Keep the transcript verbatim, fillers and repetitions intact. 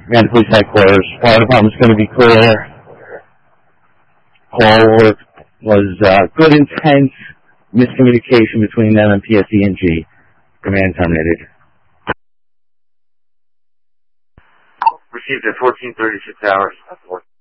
Command Police Headquarters. Fire Department's going to be clear. Call work was uh, good, intense miscommunication between them and P S E and G. Command terminated. Received at fourteen thirty-six hours.